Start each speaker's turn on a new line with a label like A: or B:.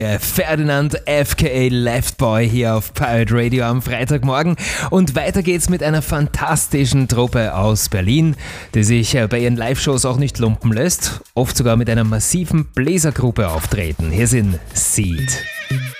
A: Ferdinand FKA Leftboy hier auf Pirate Radio am Freitagmorgen. Und weiter geht's mit einer fantastischen Truppe aus Berlin, die sich bei ihren Live-Shows auch nicht lumpen lässt, oft sogar mit einer massiven Bläsergruppe auftreten. Hier sind Seed.